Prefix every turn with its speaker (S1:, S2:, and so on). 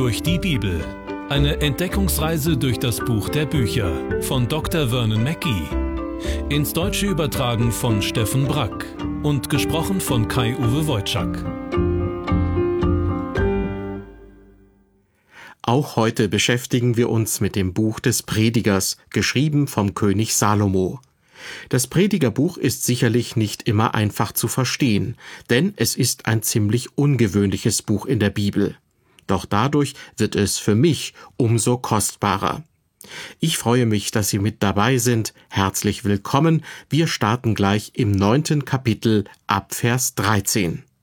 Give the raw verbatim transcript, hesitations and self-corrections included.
S1: durch die Bibel. Eine Entdeckungsreise durch das Buch der Bücher von Doktor Vernon Mackey. Ins Deutsche übertragen von Steffen Brack und gesprochen von Kai-Uwe Wojczak.
S2: Auch heute beschäftigen wir uns mit dem Buch des Predigers, geschrieben vom König Salomo. Das Predigerbuch ist sicherlich nicht immer einfach zu verstehen, denn es ist ein ziemlich ungewöhnliches Buch in der Bibel. Doch dadurch wird es für mich umso kostbarer. Ich freue mich, dass Sie mit dabei sind. Herzlich willkommen. Wir starten gleich im neunten Kapitel ab Vers dreizehn.